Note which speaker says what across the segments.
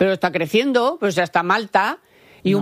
Speaker 1: pero está creciendo, pues ya está Malta. Y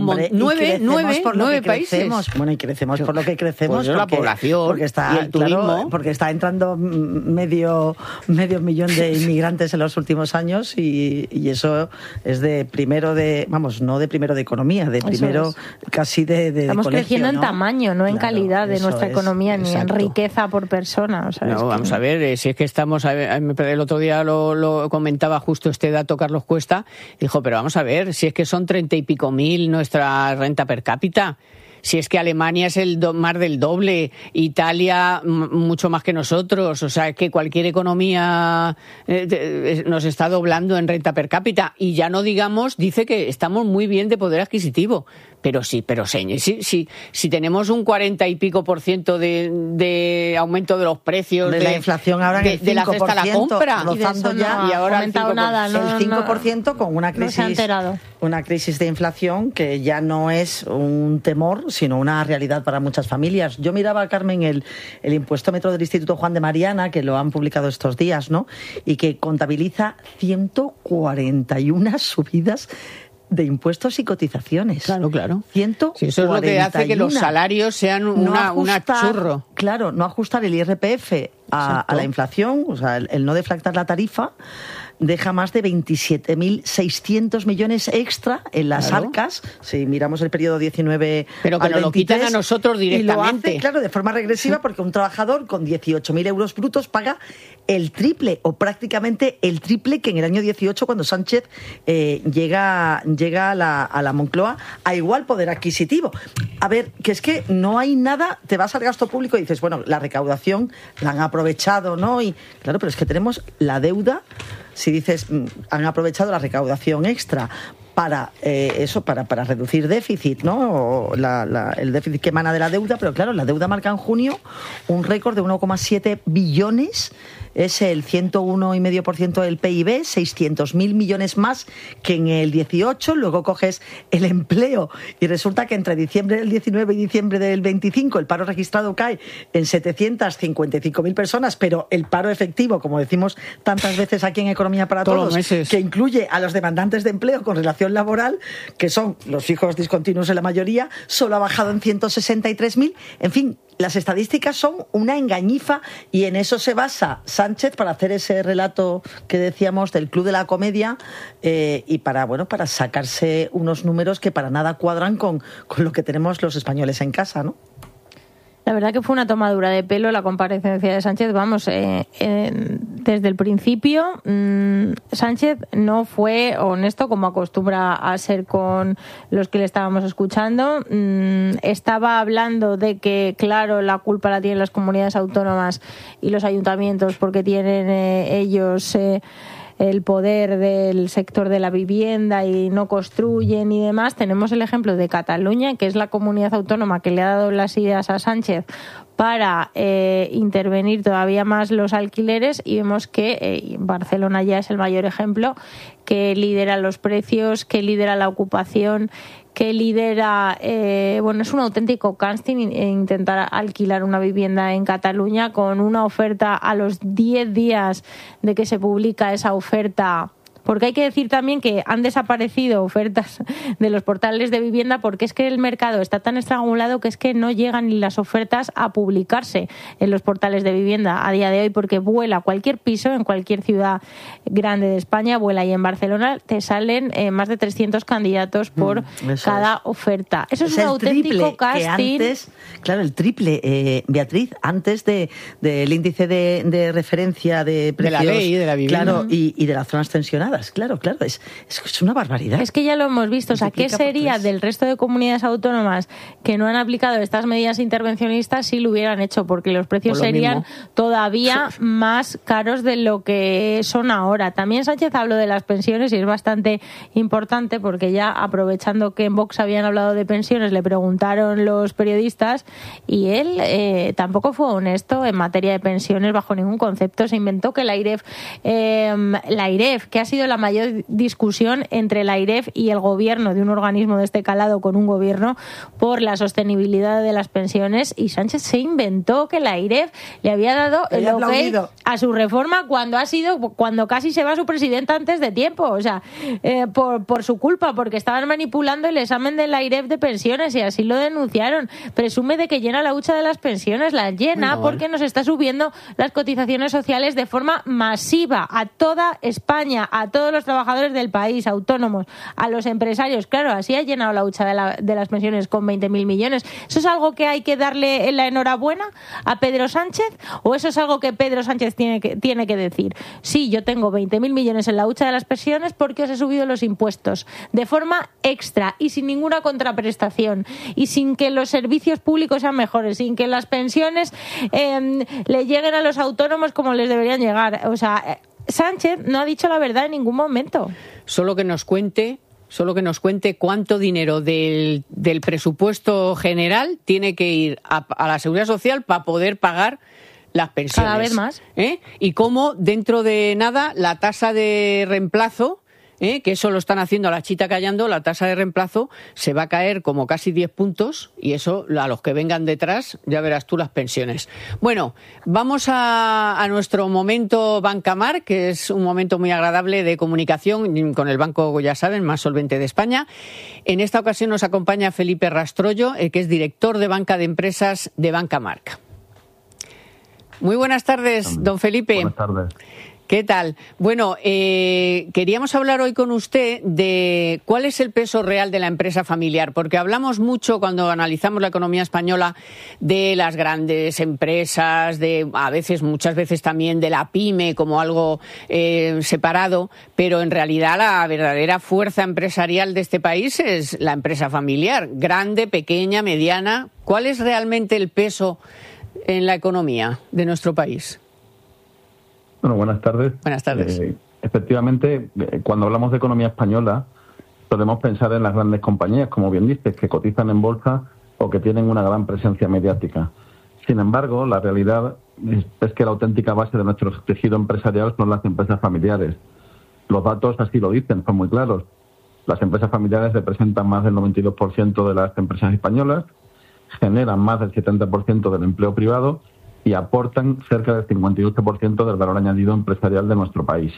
Speaker 1: nueve países.
Speaker 2: Bueno, y crecemos por lo que crecemos.
Speaker 1: Pues la población
Speaker 2: porque está,
Speaker 1: y el turismo.
Speaker 2: Claro, porque está entrando medio millón de inmigrantes en los últimos años y eso es no de primero de economía, de primero casi de
Speaker 3: Estamos
Speaker 2: colegio,
Speaker 3: creciendo en tamaño, no en calidad de nuestra economía, ni
Speaker 2: exacto.
Speaker 3: en riqueza por persona. O sea,
Speaker 1: vamos a ver, si es que estamos... El otro día lo comentaba justo este dato Carlos Cuesta, dijo, pero vamos a ver, si es que son 30 y pico mil nuestra renta per cápita. Si es que Alemania es más del doble, Italia mucho más que nosotros, o sea, que cualquier economía nos está doblando en renta per cápita. Y ya no digamos, dice que estamos muy bien de poder adquisitivo. Pero si tenemos un 40 y pico % de aumento de los precios
Speaker 2: de la inflación ahora en el 5%,
Speaker 1: de la cesta a la compra,
Speaker 2: rozando ya,
Speaker 1: y ahora
Speaker 3: el
Speaker 2: 5% con una crisis de inflación que ya no es un temor, sino una realidad para muchas familias. Yo miraba, Carmen, el impuestómetro del Instituto Juan de Mariana, que lo han publicado estos días, ¿no? Y que contabiliza 141 subidas de impuestos y cotizaciones.
Speaker 1: Claro.
Speaker 2: 141.
Speaker 1: Sí, eso es lo que hace que los salarios sean una churro.
Speaker 2: Claro, no ajustar el IRPF a la inflación, o sea, el no deflactar la tarifa, deja más de 27.600 millones extra en las arcas, si miramos el periodo 19
Speaker 1: pero que
Speaker 2: al
Speaker 1: nos
Speaker 2: 23,
Speaker 1: lo quitan a nosotros directamente.
Speaker 2: Y lo hace, claro, de forma regresiva, porque un trabajador con 18.000 euros brutos paga el triple, o prácticamente el triple, que en el año 18, cuando Sánchez llega a la Moncloa a igual poder adquisitivo. A ver, que es que no hay nada, te vas al gasto público y dices, bueno, la recaudación la han aprovechado, ¿no? Y claro, pero es que tenemos la deuda. Si dices, han aprovechado la recaudación extra para para reducir déficit, ¿no? O el déficit que emana de la deuda, pero claro, la deuda marca en junio un récord de 1,7 billones, es el 101,5% del PIB, 600.000 millones más que en el 18, luego coges el empleo y resulta que entre diciembre del 19 y diciembre del 25 el paro registrado cae en 755.000 personas, pero el paro efectivo, como decimos tantas veces aquí en Economía para Todos, que incluye a los demandantes de empleo con relación laboral, que son los fijos discontinuos en la mayoría, solo ha bajado en 163.000. En fin, las estadísticas son una engañifa y en eso se basa Sánchez para hacer ese relato que decíamos del Club de la Comedia y para sacarse unos números que para nada cuadran con lo que tenemos los españoles en casa, ¿no?
Speaker 3: La verdad que fue una tomadura de pelo la comparecencia de Sánchez. Vamos, desde el principio Sánchez no fue honesto como acostumbra a ser con los que le estábamos escuchando. Estaba hablando de que, claro, la culpa la tienen las comunidades autónomas y los ayuntamientos porque tienen ellos el poder del sector de la vivienda y no construyen y demás. Tenemos el ejemplo de Cataluña, que es la comunidad autónoma que le ha dado las ideas a Sánchez para intervenir todavía más los alquileres, y vemos que Barcelona ya es el mayor ejemplo, que lidera los precios, que lidera la ocupación, que lidera, es un auténtico casting intentar alquilar una vivienda en Cataluña, con una oferta a los 10 días de que se publica esa oferta. Porque hay que decir también que han desaparecido ofertas de los portales de vivienda, porque es que el mercado está tan estrangulado que es que no llegan ni las ofertas a publicarse en los portales de vivienda a día de hoy, porque vuela cualquier piso en cualquier ciudad grande de España, vuela, y en Barcelona te salen más de 300 candidatos por cada oferta. Eso es un auténtico casting.
Speaker 2: El triple, Beatriz, antes del índice de referencia de precios,
Speaker 1: de la ley de la vivienda,
Speaker 2: claro, y de las zonas tensionadas. Claro, es una barbaridad.
Speaker 3: Es que ya lo hemos visto. O sea, ¿qué sería del resto de comunidades autónomas que no han aplicado estas medidas intervencionistas si lo hubieran hecho? Porque los precios serían todavía más caros de lo que son ahora. También Sánchez habló de las pensiones y es bastante importante, porque ya aprovechando que en Vox habían hablado de pensiones, le preguntaron los periodistas y él tampoco fue honesto en materia de pensiones bajo ningún concepto. Se inventó que la AIREF, que ha sido sido la mayor discusión entre la AIREF y el gobierno de un organismo de este calado con un gobierno por la sostenibilidad de las pensiones, y Sánchez se inventó que la AIREF le había dado el ok a su reforma cuando casi se va su presidenta antes de tiempo, o sea, por su culpa, porque estaban manipulando el examen de la AIREF de pensiones y así lo denunciaron. Presume de que llena la hucha de las pensiones, la llena porque nos está subiendo las cotizaciones sociales de forma masiva a toda España, a todos los trabajadores del país, autónomos, a los empresarios. Claro, así ha llenado la hucha de las pensiones con 20.000 millones. ¿Eso es algo que hay que darle la enhorabuena a Pedro Sánchez, o eso es algo que Pedro Sánchez tiene que decir? Sí, yo tengo 20.000 millones en la hucha de las pensiones porque os he subido los impuestos de forma extra y sin ninguna contraprestación y sin que los servicios públicos sean mejores, sin que las pensiones le lleguen a los autónomos como les deberían llegar. O sea, Sánchez no ha dicho la verdad en ningún momento.
Speaker 1: Solo que nos cuente cuánto dinero del presupuesto general tiene que ir a la Seguridad Social para poder pagar las pensiones.
Speaker 3: Cada vez más.
Speaker 1: Y cómo dentro de nada la tasa de reemplazo, que eso lo están haciendo a la chita callando, la tasa de reemplazo se va a caer como casi 10 puntos y eso a los que vengan detrás ya verás tú las pensiones. Bueno, vamos a nuestro momento Bancamar, que es un momento muy agradable de comunicación con el banco, ya saben, más solvente de España. En esta ocasión nos acompaña Felipe Rastrollo, que es director de banca de empresas de Bancamar. Muy buenas tardes, don Felipe.
Speaker 4: Buenas tardes.
Speaker 1: ¿Qué tal? Bueno, queríamos hablar hoy con usted de cuál es el peso real de la empresa familiar, porque hablamos mucho cuando analizamos la economía española de las grandes empresas, muchas veces también de la pyme como algo separado, pero en realidad la verdadera fuerza empresarial de este país es la empresa familiar, grande, pequeña, mediana. ¿Cuál es realmente el peso en la economía de nuestro país?
Speaker 4: Bueno, buenas tardes.
Speaker 1: Buenas tardes.
Speaker 4: Efectivamente, cuando hablamos de economía española, podemos pensar en las grandes compañías, como bien dices, que cotizan en bolsa o que tienen una gran presencia mediática. Sin embargo, la realidad es que la auténtica base de nuestro tejido empresarial son las empresas familiares. Los datos así lo dicen, son muy claros. Las empresas familiares representan más del 92% de las empresas españolas, generan más del 70% del empleo privado y aportan cerca del 58% del valor añadido empresarial de nuestro país.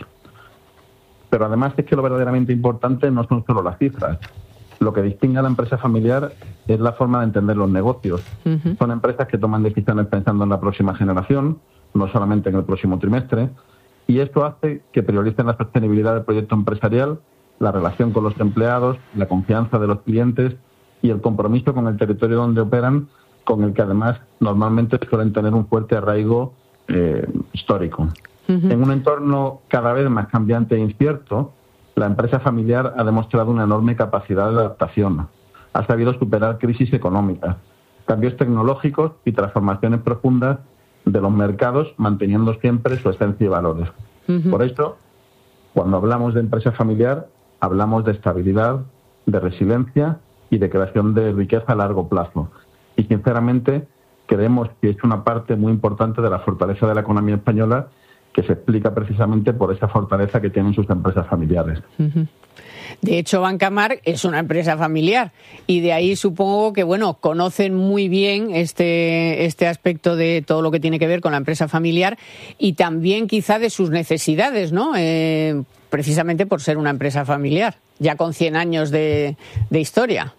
Speaker 4: Pero además es que lo verdaderamente importante no son solo las cifras. Lo que distingue a la empresa familiar es la forma de entender los negocios. Uh-huh. Son empresas que toman decisiones pensando en la próxima generación, no solamente en el próximo trimestre, y esto hace que prioricen la sostenibilidad del proyecto empresarial, la relación con los empleados, la confianza de los clientes y el compromiso con el territorio donde operan, con el que además normalmente suelen tener un fuerte arraigo histórico. Uh-huh. En un entorno cada vez más cambiante e incierto, la empresa familiar ha demostrado una enorme capacidad de adaptación. Ha sabido superar crisis económicas, cambios tecnológicos y transformaciones profundas de los mercados, manteniendo siempre su esencia y valores. Uh-huh. Por eso, cuando hablamos de empresa familiar, hablamos de estabilidad, de resiliencia y de creación de riqueza a largo plazo. Y sinceramente creemos que es una parte muy importante de la fortaleza de la economía española, que se explica precisamente por esa fortaleza que tienen sus empresas familiares.
Speaker 1: Uh-huh. De hecho, Bancamar es una empresa familiar y de ahí supongo que, conocen muy bien este aspecto de todo lo que tiene que ver con la empresa familiar y también quizá de sus necesidades, ¿no? Precisamente por ser una empresa familiar, ya con 100 años de historia.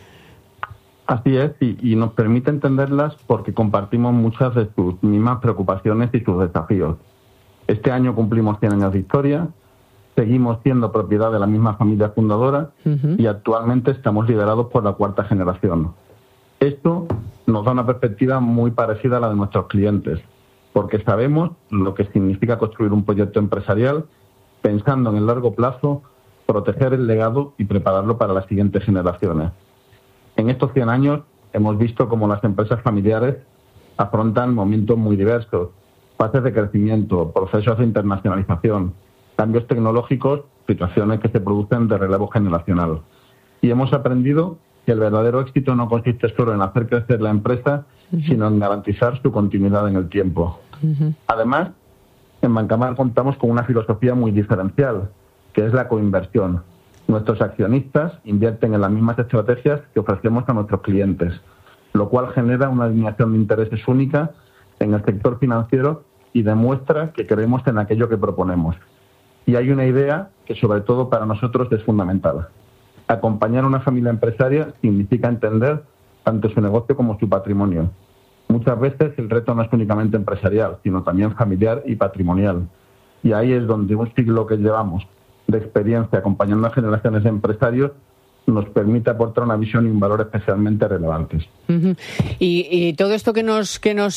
Speaker 4: Así es, y nos permite entenderlas porque compartimos muchas de sus mismas preocupaciones y sus desafíos. Este año cumplimos 100 años de historia, seguimos siendo propiedad de la misma familia fundadora uh-huh. y actualmente estamos liderados por la cuarta generación. Esto nos da una perspectiva muy parecida a la de nuestros clientes, porque sabemos lo que significa construir un proyecto empresarial pensando en el largo plazo, proteger el legado y prepararlo para las siguientes generaciones. En estos 100 años hemos visto cómo las empresas familiares afrontan momentos muy diversos, fases de crecimiento, procesos de internacionalización, cambios tecnológicos, situaciones que se producen de relevo generacional. Y hemos aprendido que el verdadero éxito no consiste solo en hacer crecer la empresa, uh-huh. sino en garantizar su continuidad en el tiempo. Uh-huh. Además, en Bancamar contamos con una filosofía muy diferencial. que es la coinversión. Nuestros accionistas invierten en las mismas estrategias que ofrecemos a nuestros clientes, lo cual genera una alineación de intereses única en el sector financiero y demuestra que creemos en aquello que proponemos. Y hay una idea que sobre todo para nosotros es fundamental. Acompañar a una familia empresaria significa entender tanto su negocio como su patrimonio. Muchas veces el reto no es únicamente empresarial, sino también familiar y patrimonial. Y ahí es donde un siglo que llevamos de experiencia acompañando a generaciones de empresarios nos permite aportar una visión y un valor especialmente relevantes.
Speaker 1: Uh-huh. Y todo esto que nos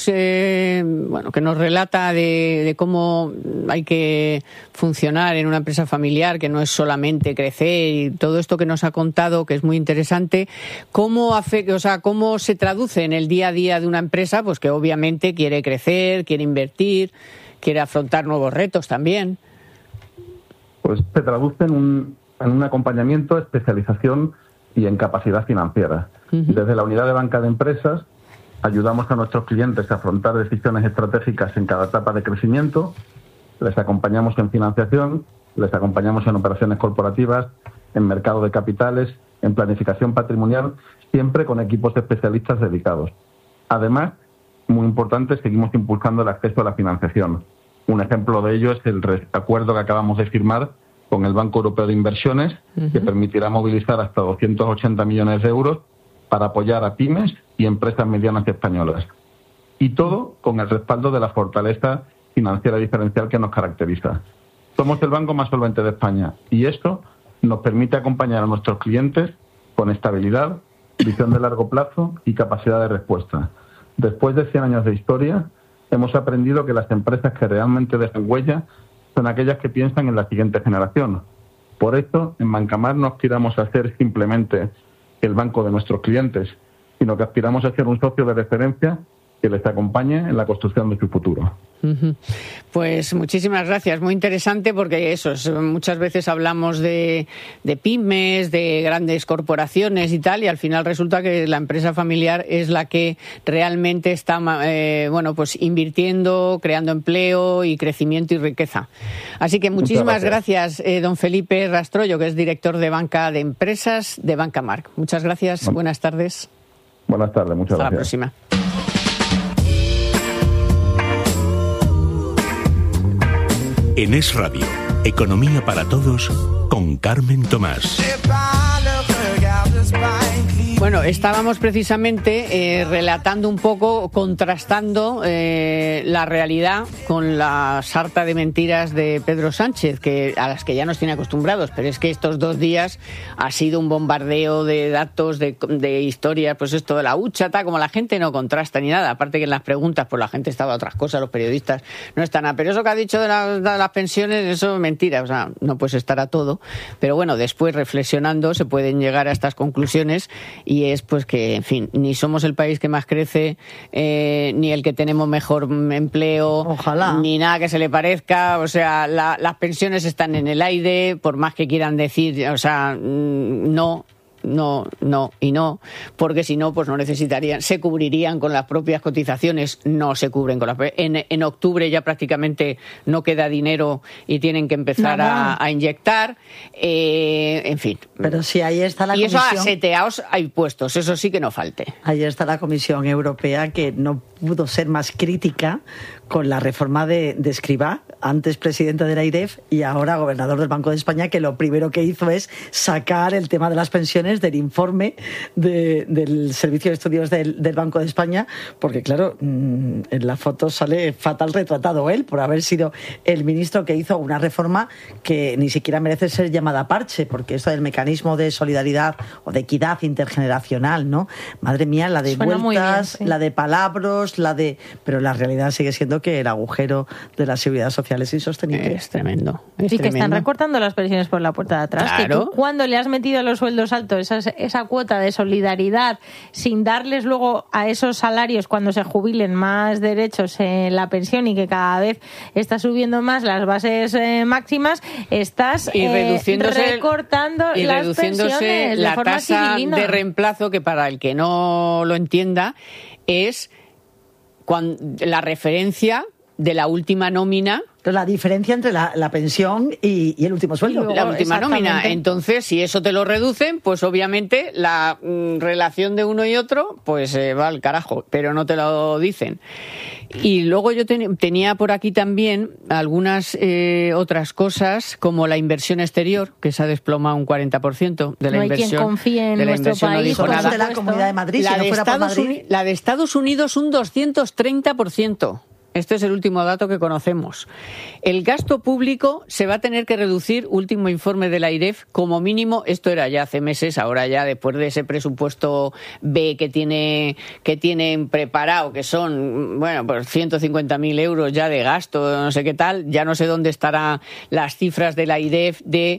Speaker 1: relata de cómo hay que funcionar en una empresa familiar, que no es solamente crecer, y todo esto que nos ha contado, que es muy interesante, ¿cómo se traduce en el día a día de una empresa? Pues que obviamente quiere crecer, quiere invertir, quiere afrontar nuevos retos también.
Speaker 4: Pues se traduce en un acompañamiento, especialización y en capacidad financiera. Uh-huh. Desde la unidad de banca de empresas ayudamos a nuestros clientes a afrontar decisiones estratégicas en cada etapa de crecimiento, les acompañamos en financiación, les acompañamos en operaciones corporativas, en mercado de capitales, en planificación patrimonial, siempre con equipos especialistas dedicados. Además, muy importante, seguimos impulsando el acceso a la financiación. Un ejemplo de ello es el acuerdo que acabamos de firmar con el Banco Europeo de Inversiones, uh-huh, que permitirá movilizar hasta 280 millones de euros para apoyar a pymes y empresas medianas españolas. Y todo con el respaldo de la fortaleza financiera diferencial que nos caracteriza. Somos el banco más solvente de España y esto nos permite acompañar a nuestros clientes con estabilidad, visión de largo plazo y capacidad de respuesta. Después de 100 años de historia, hemos aprendido que las empresas que realmente dejan huella son aquellas que piensan en la siguiente generación. Por eso, en Bancamar no aspiramos a ser simplemente el banco de nuestros clientes, sino que aspiramos a ser un socio de referencia que les acompañe en la construcción de su futuro.
Speaker 1: Pues muchísimas gracias, muy interesante porque muchas veces hablamos de pymes, de grandes corporaciones y tal, y al final resulta que la empresa familiar es la que realmente está invirtiendo, creando empleo y crecimiento y riqueza. Así que muchísimas gracias, don Felipe Rastrollo, que es director de banca de empresas de Bancamar. Muchas gracias, buenas tardes.
Speaker 4: Buenas tardes, muchas gracias.
Speaker 1: Hasta la próxima.
Speaker 5: En Es Radio, Economía para Todos, con Carmen Tomás.
Speaker 1: Bueno, estábamos precisamente relatando un poco, contrastando la realidad con la sarta de mentiras de Pedro Sánchez, a las que ya nos tiene acostumbrados, pero es que estos 2 días ha sido un bombardeo de datos, de historias, pues esto de la hucha, como la gente no contrasta ni nada, aparte que en las preguntas pues la gente estaba a otras cosas, los periodistas no están pero eso que ha dicho de las pensiones, eso es mentira, o sea, no puedes estar a todo, pero bueno, después reflexionando se pueden llegar a estas conclusiones. Y es pues que, en fin, ni somos el país que más crece, ni el que tenemos mejor empleo,
Speaker 2: ojalá,
Speaker 1: ni nada que se le parezca. O sea, las pensiones están en el aire, por más que quieran decir, o sea, no, porque si no, pues no necesitarían, se cubrirían con las propias cotizaciones, no se cubren con las en octubre ya prácticamente no queda dinero y tienen que empezar a inyectar, en fin.
Speaker 2: Pero sí, ahí está la
Speaker 1: Comisión. Y eso a
Speaker 2: seteaos
Speaker 1: hay puestos, eso sí que no falte.
Speaker 2: Ahí está la Comisión Europea, que no pudo ser más crítica con la reforma de Escrivá, antes presidente de la AIREF y ahora gobernador del Banco de España, que lo primero que hizo es sacar el tema de las pensiones del informe del Servicio de Estudios del Banco de España, porque claro, en la foto sale fatal retratado él por haber sido el ministro que hizo una reforma que ni siquiera merece ser llamada parche, porque esto del mecanismo de solidaridad o de equidad intergeneracional, ¿no? Madre mía, la de
Speaker 3: suena
Speaker 2: vueltas,
Speaker 3: bien, sí,
Speaker 2: la de palabras, pero la realidad sigue siendo que el agujero de la seguridad social es insostenible.
Speaker 1: Es tremendo.
Speaker 3: Y que están recortando las pensiones por la puerta de atrás.
Speaker 1: Claro.
Speaker 3: Que tú, cuando le has metido a los sueldos altos esa cuota de solidaridad, sin darles luego a esos salarios cuando se jubilen más derechos en la pensión y que cada vez está subiendo más las bases máximas, estás recortando las pensiones
Speaker 1: la
Speaker 3: de forma
Speaker 1: tasa
Speaker 3: civilina.
Speaker 1: De reemplazo, que para el que no lo entienda es la referencia de la última nómina
Speaker 2: la diferencia entre la pensión y el último sueldo.
Speaker 1: La última nómina. Entonces, si eso te lo reducen, pues obviamente la relación de uno y otro pues va al carajo, pero no te lo dicen. Y luego yo tenía por aquí también algunas otras cosas, como la inversión exterior, que se ha desplomado un 40% de la inversión.
Speaker 3: No hay quien confíe en nuestro país.
Speaker 2: No de la Comunidad de Madrid,
Speaker 1: la, de la de Estados Unidos un 230%. Este es el último dato que conocemos. El gasto público se va a tener que reducir, último informe de la AIREF, como mínimo, esto era ya hace meses, ahora ya después de ese presupuesto B que tienen preparado, que son, bueno, pues 150.000 euros ya de gasto, no sé qué tal, ya no sé dónde estarán las cifras de la AIREF de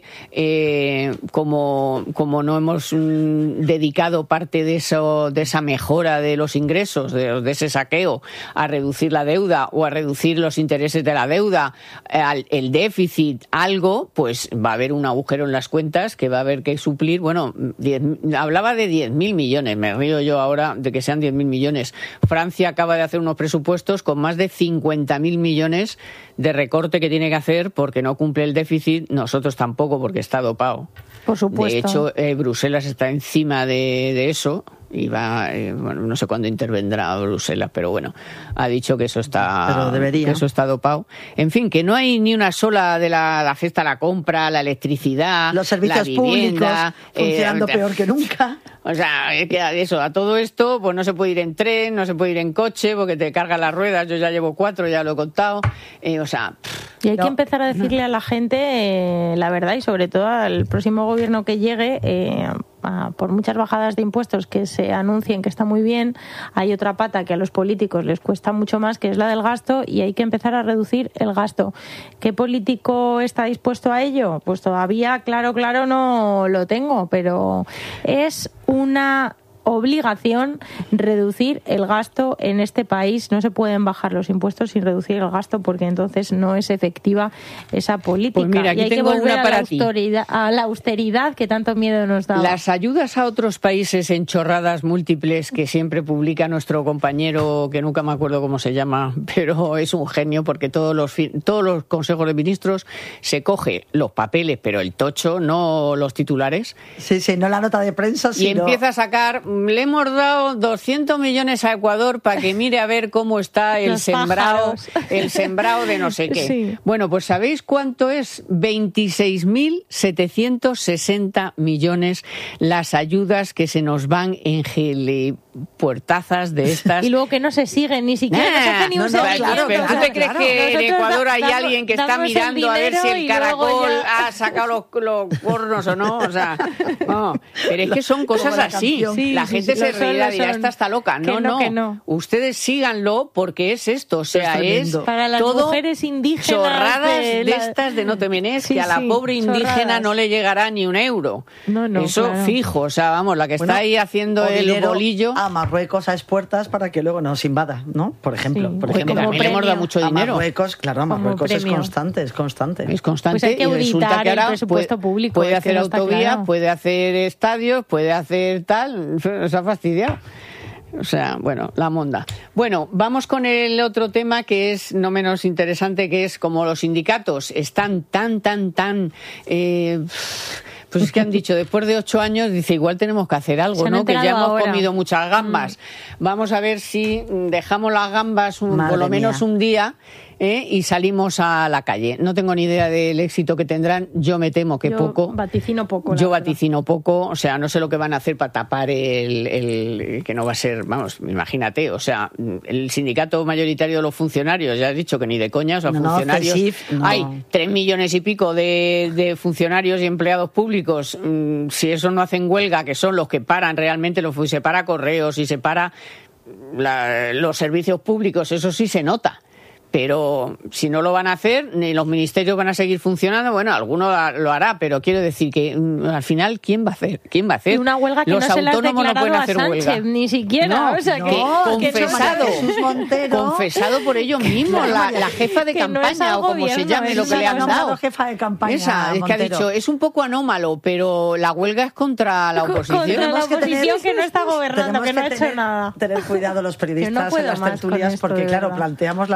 Speaker 1: como no hemos dedicado parte de esa mejora de los ingresos, de ese saqueo, a reducir la deuda o a reducir los intereses de la deuda, el déficit, algo, pues va a haber un agujero en las cuentas que va a haber que suplir. Bueno, hablaba de 10.000 millones, me río yo ahora de que sean 10.000 millones. Francia acaba de hacer unos presupuestos con más de 50.000 millones de recorte que tiene que hacer porque no cumple el déficit, nosotros tampoco porque está dopado.
Speaker 3: Por supuesto.
Speaker 1: De hecho, Bruselas está encima de eso. Y va, bueno, no sé cuándo intervendrá Bruselas, pero bueno, ha dicho que eso está dopado. En fin, que no hay ni una sola de la cesta a la compra, la electricidad,
Speaker 2: los servicios
Speaker 1: la vivienda,
Speaker 2: públicos funcionando peor que nunca.
Speaker 1: O sea, eso, a todo esto, pues no se puede ir en tren, no se puede ir en coche, porque te cargan las ruedas. Yo ya llevo 4, ya lo he contado. O sea,
Speaker 3: y hay que empezar a decirle a la gente la verdad, y sobre todo al próximo gobierno que llegue, por muchas bajadas de impuestos que se anuncien que está muy bien, hay otra pata que a los políticos les cuesta mucho más, que es la del gasto, y hay que empezar a reducir el gasto. ¿Qué político está dispuesto a ello? Pues todavía, claro, no lo tengo, pero es una obligación reducir el gasto en este país. No se pueden bajar los impuestos sin reducir el gasto, porque entonces no es efectiva esa política.
Speaker 1: Pues mira, aquí
Speaker 3: y hay
Speaker 1: tengo
Speaker 3: que volver
Speaker 1: una para ti.
Speaker 3: A la austeridad que tanto miedo nos da.
Speaker 1: Las ayudas a otros países en chorradas múltiples que siempre publica nuestro compañero, que nunca me acuerdo cómo se llama, pero es un genio, porque todos los consejos de ministros se coge los papeles, pero el tocho, no los titulares.
Speaker 2: Sí, no la nota de prensa,
Speaker 1: sino... Y empieza a sacar... Le hemos dado 200 millones a Ecuador para que mire a ver cómo está el sembrado de no sé qué. Sí. Bueno, pues ¿sabéis cuánto es? 26.760 millones las ayudas que se nos van en puertazas de estas.
Speaker 3: Y luego que no se siguen ni siquiera, no se hace ni un
Speaker 1: seguimiento. ¿Tú te crees que en Ecuador hay alguien que está mirando a ver si el caracol ha sacado los cornos o no? O sea, no. Pero es que son cosas así. Sí, la gente se reirá, dirá, esta está loca. No. Ustedes síganlo, porque es esto. O sea, es
Speaker 3: para las
Speaker 1: todo
Speaker 3: mujeres indígenas.
Speaker 1: Chorradas de estas de no te menes, que a la pobre indígena no le llegará ni un euro. Eso fijo. O sea, vamos, la que está ahí haciendo el bolillo.
Speaker 2: A Marruecos a expuertas para que luego nos invada, ¿no? Por ejemplo.
Speaker 1: También le hemos dado mucho dinero.
Speaker 2: Marruecos es constante. Es constante.
Speaker 3: Pues hay que auditar el presupuesto público.
Speaker 1: Puede hacer autovías, puede hacer estadios, puede hacer tal. Se ha fastidiado. O sea, bueno, la monda. Bueno, vamos con el otro tema que es no menos interesante, que es como los sindicatos están tan pues es que han dicho, después de 8 años, dice, igual tenemos que hacer algo, ¿no? Que ya hemos comido muchas gambas. Vamos a ver si dejamos las gambas por lo menos un día y salimos a la calle. No tengo ni idea del éxito que tendrán. Yo me temo que poco.
Speaker 3: Vaticino poco.
Speaker 1: Yo vaticino poco. O sea, no sé lo que van a hacer para tapar el que no va a ser, vamos, imagínate. O sea, el sindicato mayoritario de los funcionarios, ya has dicho que ni de coña, o sea, funcionarios. Hay 3 millones y pico de funcionarios y empleados públicos. Si esos no hacen huelga, que son los que paran realmente, se para correos y se para los servicios públicos, eso sí se nota. Pero si no lo van a hacer, ni los ministerios van a seguir funcionando, bueno, alguno lo hará, pero quiero decir que al final, ¿quién va a hacer?
Speaker 3: Y una huelga que
Speaker 1: los
Speaker 3: no se le ha
Speaker 1: autónomos no pueden hacer
Speaker 3: Sánchez,
Speaker 1: huelga.
Speaker 3: Ni siquiera.
Speaker 1: No,
Speaker 3: o sea,
Speaker 1: confesado por ellos mismos, la jefa de campaña,
Speaker 3: no
Speaker 1: o como se llame lo que le han dado.
Speaker 2: Jefa de campaña,
Speaker 1: esa, es que ha dicho, es un poco anómalo, pero la huelga es contra la oposición.
Speaker 3: Contra la oposición que no está gobernando, que no ha hecho nada.
Speaker 2: Tener cuidado los periodistas en las tertulias, porque claro, planteamos las cosas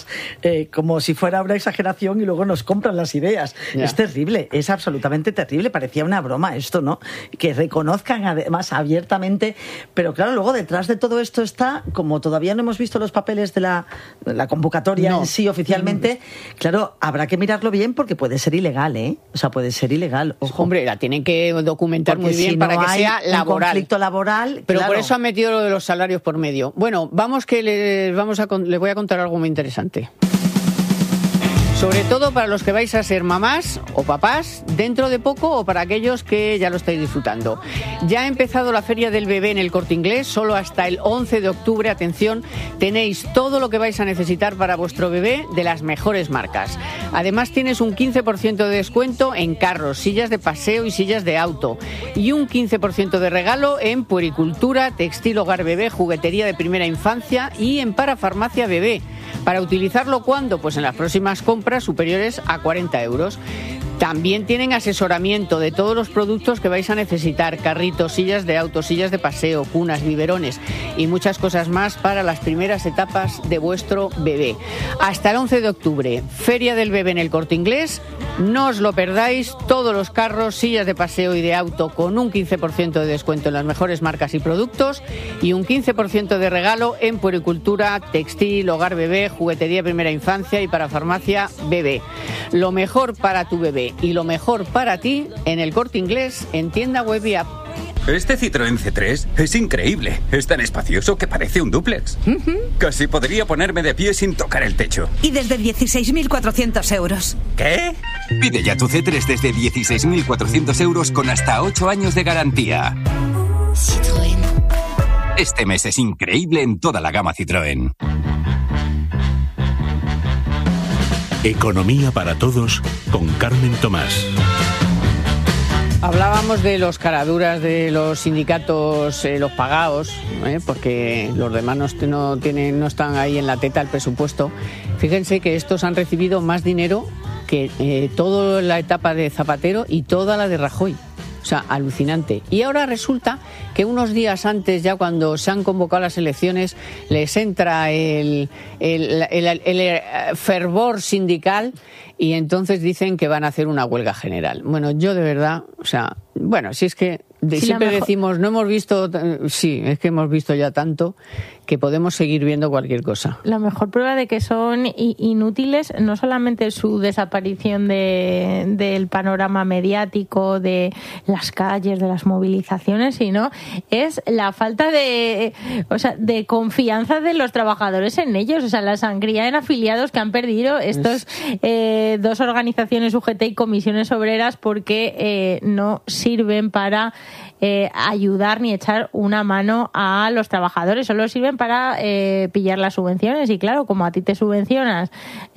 Speaker 2: como si fuera una exageración y luego nos compran las ideas.
Speaker 1: Ya.
Speaker 2: Es terrible, es absolutamente terrible. Parecía una broma esto, ¿no? Que reconozcan además abiertamente, pero claro, luego detrás de todo esto está, como todavía no hemos visto los papeles de la convocatoria en sí oficialmente, claro, habrá que mirarlo bien porque puede ser ilegal, ¿eh? O sea, puede ser ilegal. Ojo.
Speaker 1: Hombre, la tienen que documentar
Speaker 2: Porque
Speaker 1: muy bien
Speaker 2: si no
Speaker 1: para que
Speaker 2: hay
Speaker 1: sea
Speaker 2: un
Speaker 1: laboral.
Speaker 2: conflicto laboral,
Speaker 1: Pero
Speaker 2: claro.
Speaker 1: por eso han metido lo de los salarios por medio. Bueno, vamos que les voy a contar algo muy interesante. Sobre todo para los que vais a ser mamás o papás dentro de poco o para aquellos que ya lo estáis disfrutando. Ya ha empezado la Feria del Bebé en el Corte Inglés, solo hasta el 11 de octubre, atención, tenéis todo lo que vais a necesitar para vuestro bebé de las mejores marcas. Además tienes un 15% de descuento en carros, sillas de paseo y sillas de auto y un 15% de regalo en puericultura, textil, hogar bebé, juguetería de primera infancia y en parafarmacia bebé. ¿Para utilizarlo cuándo? Pues en las próximas compras superiores a 40 euros. También tienen asesoramiento de todos los productos que vais a necesitar, carritos, sillas de auto, sillas de paseo, cunas, biberones y muchas cosas más para las primeras etapas de vuestro bebé. Hasta el 11 de octubre, Feria del Bebé en el Corte Inglés. No os lo perdáis, todos los carros, sillas de paseo y de auto con un 15% de descuento en las mejores marcas y productos y un 15% de regalo en puericultura, textil, hogar bebé, juguetería primera infancia y para farmacia bebé. Lo mejor para tu bebé y lo mejor para ti en el Corte Inglés, en tienda web y app.
Speaker 6: Este Citroën C3 es increíble. Es tan espacioso que parece un dúplex. Casi podría ponerme de pie sin tocar el techo.
Speaker 7: Y desde 16.400 euros.
Speaker 6: ¿Qué?
Speaker 8: Pide ya tu C3 desde 16.400 euros con hasta 8 años de garantía.
Speaker 7: Citroën.
Speaker 8: Este mes es increíble en toda la gama Citroën.
Speaker 5: Economía para todos con Carmen Tomás.
Speaker 1: Hablábamos de los caraduras de los sindicatos, los pagados, porque los demás no están ahí en la teta del presupuesto. Fíjense que estos han recibido más dinero que toda la etapa de Zapatero y toda la de Rajoy. O sea, alucinante. Y ahora resulta que unos días antes, ya cuando se han convocado las elecciones, les entra el fervor sindical y entonces dicen que van a hacer una huelga general. Bueno, yo de verdad, o sea, bueno, si es que siempre decimos, no hemos visto, sí, es que hemos visto ya tanto que podemos seguir viendo cualquier cosa.
Speaker 3: La mejor prueba de que son inútiles, no solamente su desaparición del panorama mediático, de las calles, de las movilizaciones, sino es la falta de confianza de los trabajadores en ellos. O sea, la sangría en afiliados que han perdido estos dos organizaciones UGT y comisiones obreras porque no sirven para ayudar ni echar una mano a los trabajadores, solo sirven para pillar las subvenciones. Y claro, como a ti te subvencionan,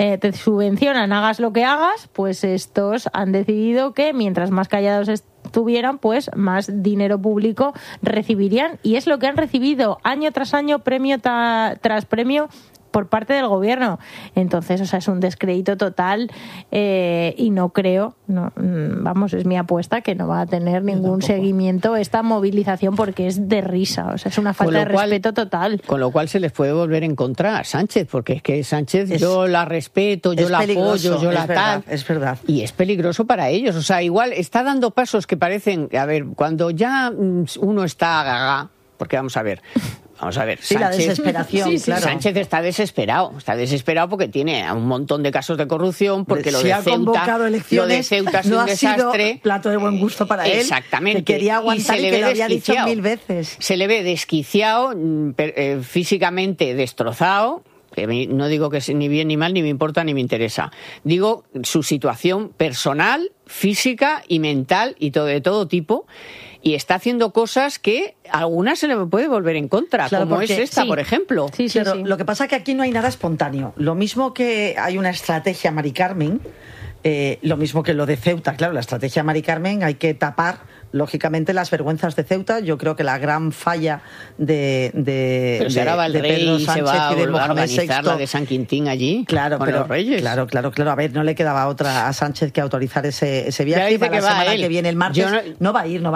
Speaker 3: hagas lo que hagas, pues estos han decidido que mientras más callados estuvieran, pues más dinero público recibirían, y es lo que han recibido año tras año, premio tras premio por parte del gobierno. Entonces, o sea, es un descrédito total y no creo, es mi apuesta, que no va a tener ningún seguimiento esta movilización porque es de risa, o sea, es una falta de respeto total.
Speaker 1: Con lo cual se les puede volver en contra a Sánchez, porque es que Sánchez yo la respeto, yo la apoyo, yo la tal.
Speaker 2: Es verdad.
Speaker 1: Y es peligroso para ellos, o sea, igual está dando pasos que parecen, a ver, cuando ya uno está gaga, porque vamos a ver,
Speaker 2: sí, Sánchez, la desesperación, claro.
Speaker 1: Sánchez está desesperado porque tiene un montón de casos de corrupción, porque lo de Ceuta es un desastre.
Speaker 2: Sido plato de buen gusto para él.
Speaker 1: Exactamente.
Speaker 2: Que quería aguantar y que lo había dicho 1000 veces.
Speaker 1: Se le ve desquiciado, físicamente destrozado. No digo que sea ni bien ni mal, ni me importa ni me interesa. Digo su situación personal, física y mental y de todo tipo. Y está haciendo cosas que a algunas se le puede volver en contra, claro, como es esta, por ejemplo.
Speaker 2: Sí. Lo que pasa es que aquí no hay nada espontáneo. Lo mismo que hay una estrategia Mari Carmen, lo mismo que lo de Ceuta. Claro, la estrategia Mari Carmen hay que tapar lógicamente, las vergüenzas de Ceuta. Yo creo que la gran falla de
Speaker 1: Pedro Sánchez
Speaker 2: y de Mohamed VI,
Speaker 1: la de San Quintín allí,
Speaker 2: claro,
Speaker 1: con
Speaker 2: pero
Speaker 1: los Reyes.
Speaker 2: Claro. A ver, no le quedaba otra a Sánchez que autorizar ese viaje.
Speaker 1: Dice que
Speaker 2: la semana
Speaker 1: él.
Speaker 2: que viene, el martes. No va a ir.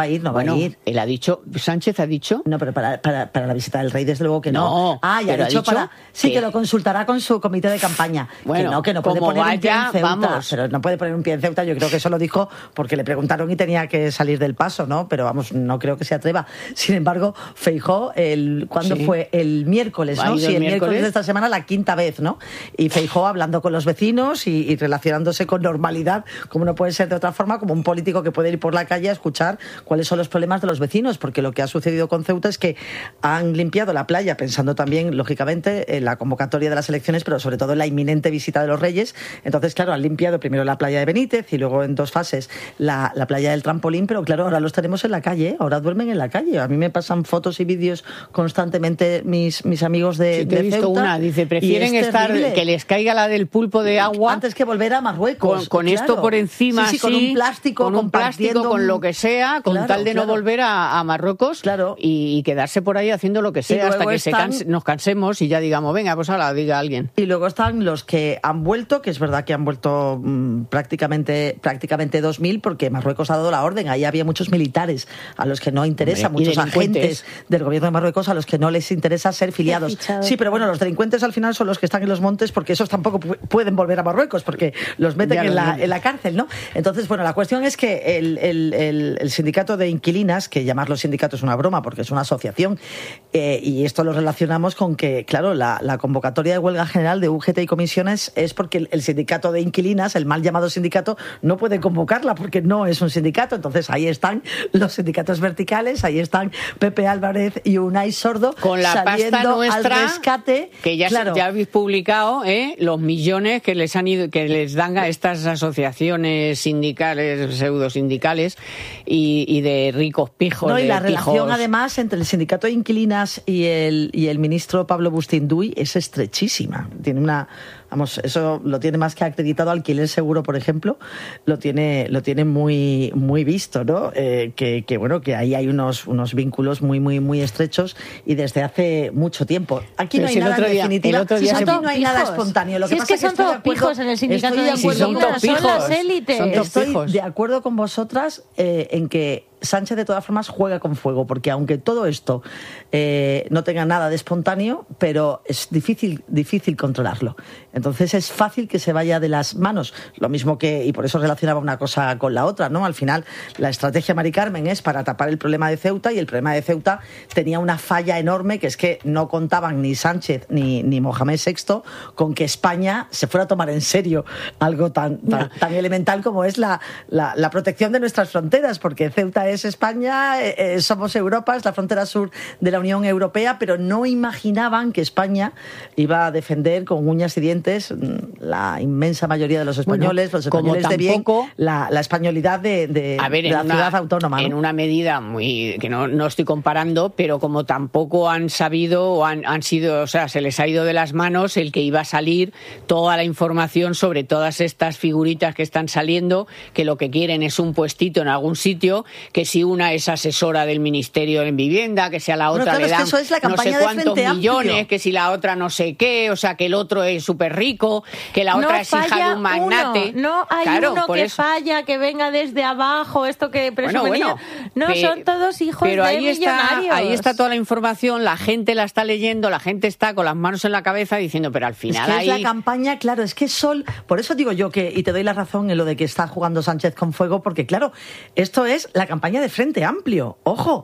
Speaker 1: Él ha dicho, Sánchez ha dicho.
Speaker 2: No, pero para la visita del rey, desde luego que no. Ya ha dicho que lo consultará con su comité de campaña.
Speaker 1: Bueno,
Speaker 2: que no puede poner un pie en Ceuta.
Speaker 1: Vamos.
Speaker 2: Pero no puede poner un pie en Ceuta. Yo creo que eso lo dijo porque le preguntaron y tenía que salir del paso, ¿no? Pero vamos, no creo que se atreva. Sin embargo, Feijóo, ¿cuándo fue? El miércoles, ¿no? Sí, el miércoles de esta semana, la quinta vez, ¿no? Y Feijóo hablando con los vecinos y relacionándose con normalidad, como no puede ser de otra forma, como un político que puede ir por la calle a escuchar cuáles son los problemas de los vecinos, porque lo que ha sucedido con Ceuta es que han limpiado la playa, pensando también, lógicamente, en la convocatoria de las elecciones, pero sobre todo en la inminente visita de los Reyes. Entonces, claro, han limpiado primero la playa de Benítez y luego en 2 fases la playa del Trampolín, pero claro, ahora los tenemos en la calle, ahora duermen en la calle. A mí me pasan fotos y vídeos constantemente mis amigos de
Speaker 1: Te he visto
Speaker 2: Ceuta,
Speaker 1: una, dice, prefieren estar que les caiga la del pulpo de agua
Speaker 2: antes que volver a Marruecos.
Speaker 1: Con esto por encima,
Speaker 2: con un plástico,
Speaker 1: con lo que sea, con tal de no volver a Marruecos y quedarse por ahí haciendo lo que sea hasta que nos cansemos y ya digamos, venga, pues ahora diga alguien.
Speaker 2: Y luego están los que han vuelto, que es verdad que han vuelto prácticamente 2.000, porque Marruecos ha dado la orden. Ahí había muchos militares a los que no interesa, muchos agentes del gobierno de Marruecos a los que no les interesa ser filiados. Sí, pero bueno, los delincuentes al final son los que están en los montes, porque esos tampoco pueden volver a Marruecos, porque los meten en la cárcel, ¿no? Entonces, bueno, la cuestión es que el sindicato de inquilinas, que llamarlo sindicato es una broma porque es una asociación, y esto lo relacionamos con que, claro, la convocatoria de huelga general de UGT y comisiones es porque el sindicato de inquilinas, el mal llamado sindicato, no puede convocarla porque no es un sindicato. Entonces ahí están los sindicatos verticales, ahí están Pepe Álvarez y Unai Sordo
Speaker 1: con la pasta nuestra
Speaker 2: al rescate,
Speaker 1: que ya habéis publicado, los millones que les dan a estas asociaciones sindicales, pseudosindicales y de ricos pijos.
Speaker 2: No, y la relación además entre el sindicato de inquilinas y el ministro Pablo Bustinduy es estrechísima. Tiene eso lo tiene más que acreditado Alquiler Seguro, por ejemplo, lo tiene muy muy visto, ¿no? Que ahí hay unos vínculos muy muy muy estrechos y desde hace mucho tiempo. Aquí no hay nada en definitiva. Aquí no hay nada espontáneo. Lo que pasa
Speaker 3: es que son todos pijos en el sindicato de inquilinas, son las élites.
Speaker 2: Estoy de acuerdo con vosotras en que Sánchez de todas formas juega con fuego, porque aunque todo esto no tenga nada de espontáneo, pero es difícil controlarlo. Entonces es fácil que se vaya de las manos. Lo mismo y por eso relacionaba una cosa con la otra, ¿no? Al final, la estrategia Mari Carmen es para tapar el problema de Ceuta, y el problema de Ceuta tenía una falla enorme, que es que no contaban ni Sánchez ni Mohamed VI con que España se fuera a tomar en serio algo tan elemental como es la protección de nuestras fronteras, porque Ceuta es España, somos Europa, es la frontera sur de la Unión Europea, pero no imaginaban que España iba a defender con uñas y dientes la inmensa mayoría de los españoles, los españoles de bien, la españolidad de la ciudad autónoma, ¿no?
Speaker 1: En una medida que no estoy comparando, pero como tampoco han sabido o han sido, o sea, se les ha ido de las manos el que iba a salir toda la información sobre todas estas figuritas que están saliendo, que lo que quieren es un puestito en algún sitio, que si una es asesora del Ministerio de Vivienda, que si a la otra le dan no sé cuántos millones, que si la otra no sé qué, o sea, que el otro es súper rico, que la otra es hija de un magnate.
Speaker 3: No hay uno que falla, que venga desde abajo, esto que presume. Son todos hijos de millonarios.
Speaker 1: Ahí está toda la información, la gente la está leyendo, la gente está con las manos en la cabeza diciendo, pero al final
Speaker 2: es la campaña, claro, es que por eso digo yo y te doy la razón en lo de que está jugando Sánchez con fuego, porque claro, esto es la campaña de Frente Amplio, ojo.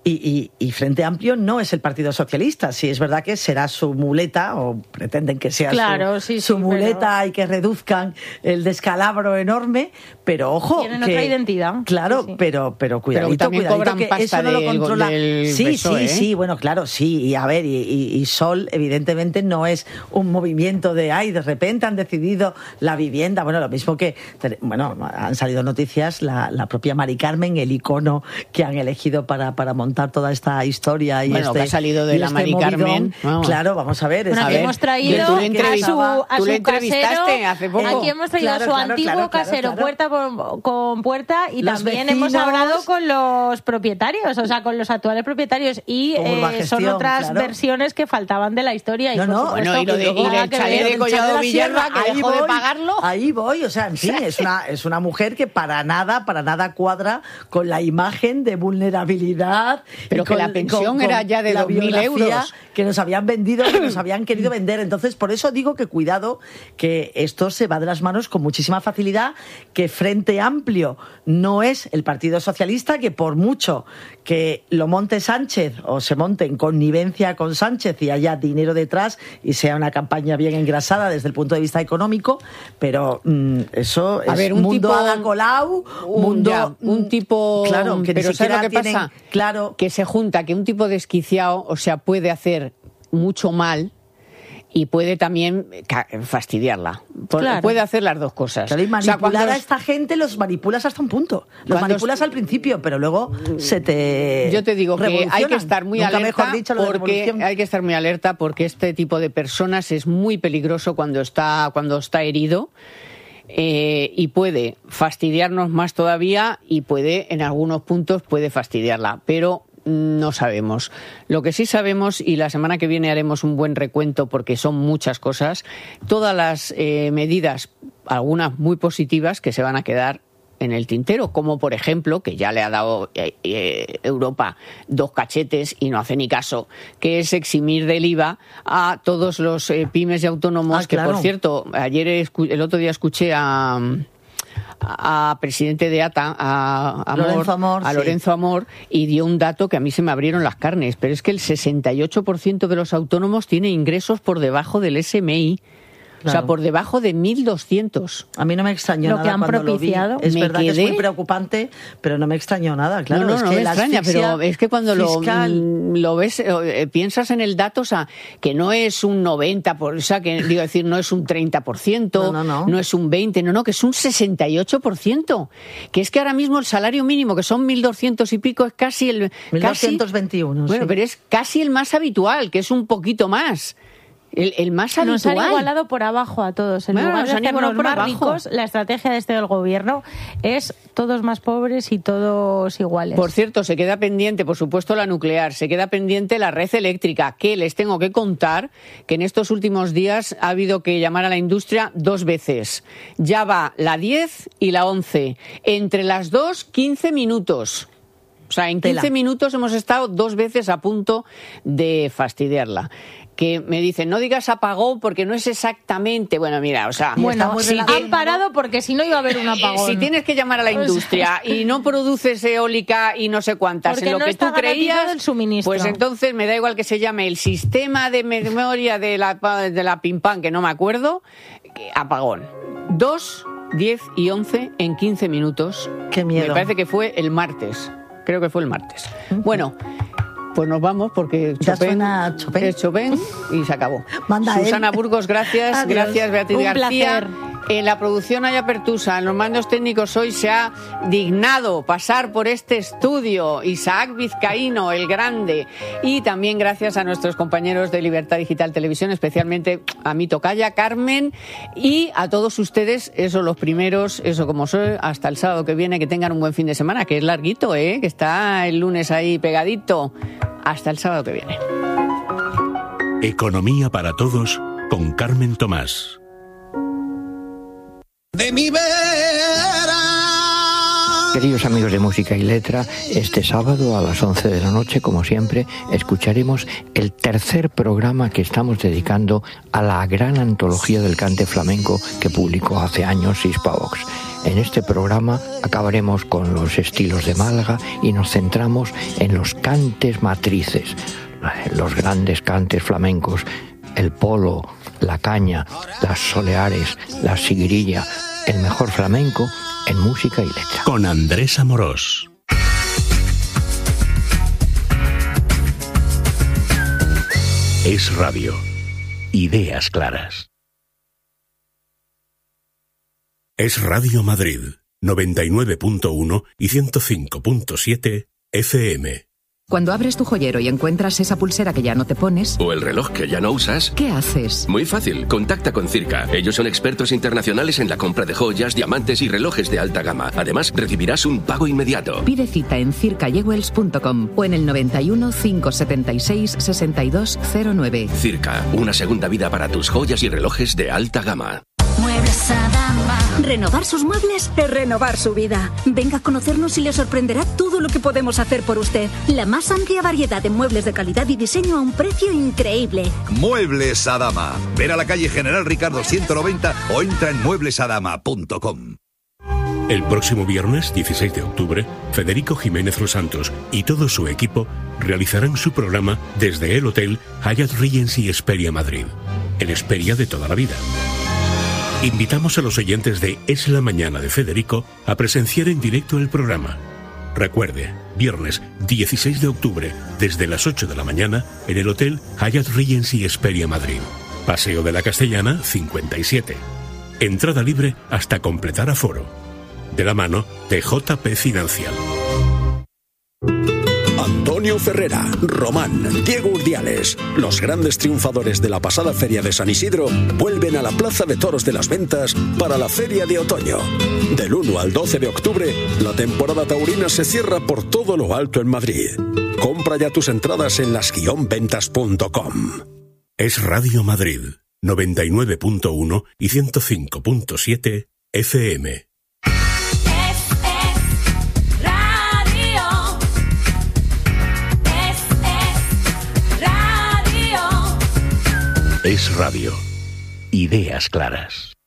Speaker 2: Y Frente Amplio no es el Partido Socialista. Sí, es verdad que será su muleta, o pretenden que sea su muleta, y que reduzcan el descalabro enorme, pero ojo.
Speaker 3: Tienen otra identidad.
Speaker 2: Claro, sí. Pero cuidadito, que eso no lo controla. Sí, bueno, claro, sí. Y a ver, y Sol, evidentemente, no es un movimiento de repente han decidido la vivienda. Bueno, lo mismo que, han salido noticias, la propia Mari Carmen, el icono que han elegido para montar contar toda esta historia y
Speaker 1: que ha salido de la Mari Carmen.
Speaker 2: Claro, vamos a ver.
Speaker 3: Aquí hemos traído a su casero,
Speaker 1: hace poco.
Speaker 3: Aquí hemos traído a su antiguo casero puerta con puerta, y
Speaker 2: los
Speaker 3: también
Speaker 2: vecinos,
Speaker 3: hemos hablado con los propietarios, o sea, con los actuales propietarios, y son otras versiones que faltaban de la historia. Y,
Speaker 1: y lo del chalet de Collado Villalba, que dejó de pagarlo.
Speaker 2: Ahí voy, o sea, en fin, es una mujer que para nada cuadra con la imagen de vulnerabilidad.
Speaker 1: Pero que la pensión era ya de 2.000 euros.
Speaker 2: Que nos habían vendido, que nos habían querido vender. Entonces, por eso digo que cuidado, que esto se va de las manos con muchísima facilidad, que Frente Amplio no es el Partido Socialista, que por mucho que lo monte Sánchez o se monte en connivencia con Sánchez y haya dinero detrás y sea una campaña bien engrasada desde el punto de vista económico, pero eso es un mundo Ada Colau,
Speaker 1: un tipo,
Speaker 2: claro, que
Speaker 1: pero
Speaker 2: ni siquiera
Speaker 1: ¿sabes lo que pasa?
Speaker 2: Claro,
Speaker 1: que se junta, que un tipo desquiciado, o sea, puede hacer mucho mal y puede también fastidiarla. Puede hacer las dos cosas.
Speaker 2: Claro, y manipular a esta gente los manipulas hasta un punto. Los manipulas al principio, pero luego se te
Speaker 1: Yo te digo que hay que estar muy alerta porque este tipo de personas es muy peligroso cuando está herido. Y puede fastidiarnos más todavía y en algunos puntos puede fastidiarla, pero no sabemos. Lo que sí sabemos, y la semana que viene haremos un buen recuento porque son muchas cosas, todas las medidas, algunas muy positivas, que se van a quedar en el tintero, como por ejemplo, que ya le ha dado Europa 2 cachetes y no hace ni caso, que es eximir del IVA a todos los pymes y autónomos, que por cierto, el otro día escuché a presidente de ATA, a Lorenzo Amor, y dio un dato que a mí se me abrieron las carnes, pero es que el 68% de los autónomos tiene ingresos por debajo del SMI. Claro. O sea, por debajo de 1.200.
Speaker 2: A mí no me extrañó nada
Speaker 3: lo que han
Speaker 2: cuando
Speaker 3: propiciado.
Speaker 2: Lo vi. Es verdad que es muy preocupante, pero no me extrañó nada, claro.
Speaker 1: No me extraña, pero es que cuando lo ves, piensas en el dato, o sea, que no es un 90%, o sea, que digo decir, no es un 30%, no es un 20%, que es un 68%. Que es que ahora mismo el salario mínimo, que son 1.200 y pico, es casi el...
Speaker 2: 1.221,
Speaker 1: Bueno, pero es casi el más habitual, que es un poquito más. El más habitual.
Speaker 3: Nos han igualado por abajo a todos. En lugar de hacernos más ricos, la estrategia de del gobierno es todos más pobres y todos iguales.
Speaker 1: Por cierto, se queda pendiente, por supuesto, la nuclear, se queda pendiente la red eléctrica, que les tengo que contar que en estos últimos días ha habido que llamar a la industria 2 veces. Ya va la 10 y la 11. Entre las 2, 15 minutos. O sea, en 15 minutos hemos estado 2 veces a punto de fastidiarla. Que me dicen, no digas apagón porque no es exactamente... Bueno, mira, o sea...
Speaker 3: Bueno, han parado porque si no iba a haber un apagón.
Speaker 1: Si tienes que llamar a la industria y no produces eólica y no sé cuántas
Speaker 3: porque
Speaker 1: en lo
Speaker 3: no
Speaker 1: que tú creías,
Speaker 3: el suministro.
Speaker 1: Pues entonces me da igual que se llame el sistema de memoria de la Pimpán, que no me acuerdo, apagón. 2, 10 y 11 en 15 minutos.
Speaker 2: Qué miedo.
Speaker 1: Me parece que fue el martes. Creo que fue el martes. Bueno... Pues nos vamos porque Chopin es Chopin y se acabó. Susana Burgos, gracias.
Speaker 2: Adiós.
Speaker 1: Gracias, Beatriz
Speaker 3: Un
Speaker 1: García.
Speaker 3: placer.
Speaker 1: En la producción Aya Pertusa, en los mandos técnicos hoy se ha dignado pasar por este estudio Isaac Vizcaíno, el grande. Y también gracias a nuestros compañeros de Libertad Digital Televisión, especialmente a mi tocaya Carmen, y a todos ustedes, los primeros, como soy, hasta el sábado que viene, que tengan un buen fin de semana, que es larguito, que está el lunes ahí pegadito. Hasta el sábado que viene.
Speaker 5: Economía para todos con Carmen Tomás.
Speaker 9: De mi vera.
Speaker 10: Queridos amigos de Música y Letra, este sábado a las 11 de la noche, como siempre, escucharemos el tercer programa que estamos dedicando a la gran antología del cante flamenco que publicó hace años Hispavox. En este programa acabaremos con los estilos de Málaga y nos centramos en los cantes matrices, los grandes cantes flamencos, el polo, la caña, las soleares, la siguirilla, el mejor flamenco en Música y Letra.
Speaker 5: Con Andrés Amorós. Es Radio. Ideas claras. Es Radio Madrid, 99.1 y 105.7 FM.
Speaker 11: Cuando abres tu joyero y encuentras esa pulsera que ya no te pones...
Speaker 12: O el reloj que ya no usas...
Speaker 11: ¿Qué haces?
Speaker 12: Muy fácil, contacta con Circa. Ellos son expertos internacionales en la compra de joyas, diamantes y relojes de alta gama. Además, recibirás un pago inmediato.
Speaker 11: Pide cita en circajewels.com o en el 91 576 6209.
Speaker 12: Circa, una segunda vida para tus joyas y relojes de alta gama.
Speaker 13: Muebles Adama. Renovar sus muebles es renovar su vida. Venga a conocernos y le sorprenderá todo lo que podemos hacer por usted. La más amplia variedad de muebles de calidad y diseño a un precio increíble.
Speaker 14: Muebles Adama. Ven a la calle General Ricardo 190 o entra en mueblesadama.com.
Speaker 5: El próximo viernes 16 de octubre, Federico Jiménez Los Santos y todo su equipo realizarán su programa desde el Hotel Hyatt Regency Hesperia Madrid, el Hesperia de toda la vida. Invitamos a los oyentes de Es la Mañana de Federico a presenciar en directo el programa. Recuerde, viernes 16 de octubre, desde las 8 de la mañana, en el Hotel Hyatt Regency Hesperia Madrid. Paseo de la Castellana, 57. Entrada libre hasta completar aforo. De la mano de JP Financial.
Speaker 15: Antonio Ferrera, Román, Diego Urdiales, los grandes triunfadores de la pasada Feria de San Isidro, vuelven a la Plaza de Toros de las Ventas para la Feria de Otoño. Del 1 al 12 de octubre, la temporada taurina se cierra por todo lo alto en Madrid. Compra ya tus entradas en las-ventas.com.
Speaker 5: Es Radio Madrid, 99.1 y 105.7 FM. Es Radio. Ideas claras.